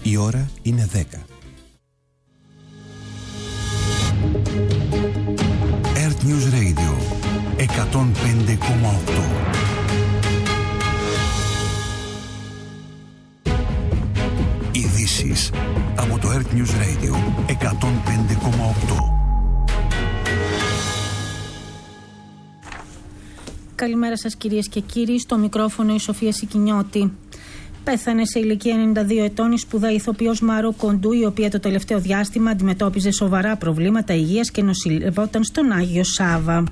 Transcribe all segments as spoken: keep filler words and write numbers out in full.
Η ώρα είναι δέκα. Earth News Radio εκατόν πέντε κόμμα οκτώ. Ειδήσεις από το Earth News Radio εκατόν πέντε κόμμα οκτώ. Καλημέρα σας κυρίες και κύριοι, στο μικρόφωνο η Σοφία Σικινιώτη. Πέθανε σε ηλικία ενενήντα δύο ετών η σπουδαία ηθοποιός Μάρο Κοντού, η οποία το τελευταίο διάστημα αντιμετώπιζε σοβαρά προβλήματα υγείας και νοσηλευόταν στον Άγιο Σάβα.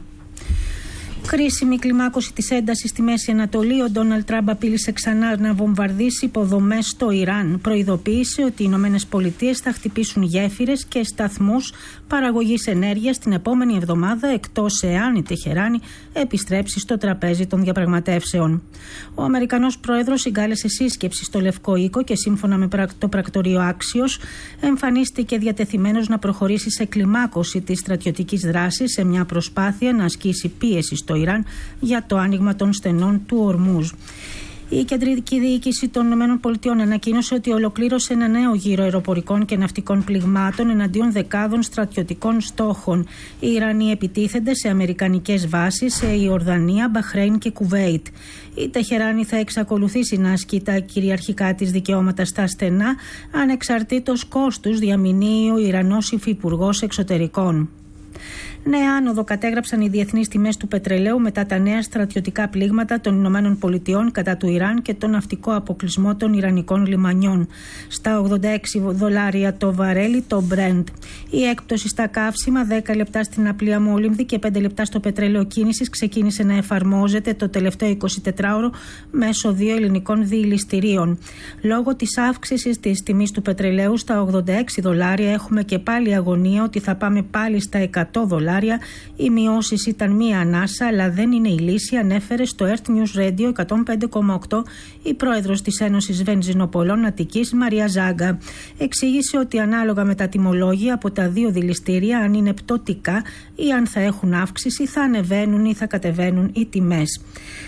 Κρίσιμη κλιμάκωση της έντασης στη Μέση Ανατολή. Ο Ντόναλντ Τραμπ απείλησε ξανά να βομβαρδίσει υποδομές στο Ιράν. Προειδοποίησε ότι οι Ηνωμένες Πολιτείες θα χτυπήσουν γέφυρες και σταθμούς παραγωγής ενέργειας την επόμενη εβδομάδα, εκτός εάν η Τεχεράνη επιστρέψει στο τραπέζι των διαπραγματεύσεων. Ο Αμερικανός Πρόεδρος συγκάλεσε σύσκεψη στο Λευκό Οίκο και σύμφωνα με το πρακτορείο Άξιος εμφανίστηκε διατεθειμένος να προχωρήσει σε κλιμάκωση της στρατιωτικής δράσης σε μια προσπάθεια να ασκήσει πίεση στο Ιράν για το άνοιγμα των στενών του Ορμούζ. Η κεντρική διοίκηση των ΗΠΑ ανακοίνωσε ότι ολοκλήρωσε ένα νέο γύρο αεροπορικών και ναυτικών πληγμάτων εναντίον δεκάδων στρατιωτικών στόχων. Οι Ιρανοί επιτίθενται σε αμερικανικές βάσεις σε Ιορδανία, Μπαχρέιν και Κουβέιτ. Η Τεχεράνη θα εξακολουθήσει να ασκεί τα κυριαρχικά της δικαιώματα στα στενά, ανεξαρτήτως κόστους, διαμηνύει ο Ιρανός Υφυπουργός Εξωτερικών. Νέα άνοδο κατέγραψαν οι διεθνείς τιμές του πετρελαίου μετά τα νέα στρατιωτικά πλήγματα των Ηνωμένων Πολιτειών κατά του Ιράν και τον ναυτικό αποκλεισμό των Ιρανικών λιμανιών. Στα ογδόντα έξι δολάρια το βαρέλι το Brent. Η έκπτωση στα καύσιμα, δέκα λεπτά στην απλή αμόλυμβη και πέντε λεπτά στο πετρέλαιο κίνησης ξεκίνησε να εφαρμόζεται το τελευταίο εικοσιτετράωρο μέσω δύο ελληνικών διηληστηρίων. Λόγω της αύξησης της τιμής του πετρελαίου στα ογδόντα έξι δολάρια έχουμε και πάλι αγωνία ότι θα πάμε πάλι στα εκατό δολάρια. Οι μειώσεις ήταν μία ανάσα, αλλά δεν είναι η λύση, ανέφερε στο Earth News Radio εκατόν πέντε κόμμα οκτώ η πρόεδρος της Ένωσης Βενζινοπολών Αττικής, Μαρία Ζάγκα. Εξήγησε ότι ανάλογα με τα τιμολόγια από τα δύο δηληστήρια, αν είναι πτωτικά ή αν θα έχουν αύξηση, θα ανεβαίνουν ή θα κατεβαίνουν οι τιμές.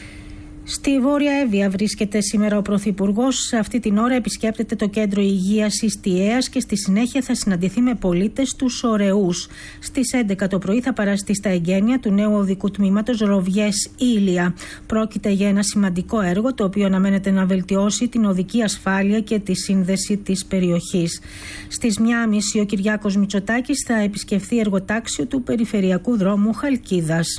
Στη Βόρεια Εύβοια βρίσκεται σήμερα ο Πρωθυπουργός. Σε αυτή την ώρα επισκέπτεται το κέντρο υγείας Ιστιαίας και στη συνέχεια θα συναντηθεί με πολίτες τους Ωρεούς. Στις έντεκα το πρωί θα παραστεί στα εγγένεια του νέου οδικού τμήματος Ροβιές Ήλια. Πρόκειται για ένα σημαντικό έργο το οποίο αναμένεται να βελτιώσει την οδική ασφάλεια και τη σύνδεση της περιοχής. Στις μία και μισή ο Κυριάκος Μητσοτάκης θα επισκεφθεί εργοτάξιο του περιφερειακού δρόμου Χαλκίδας.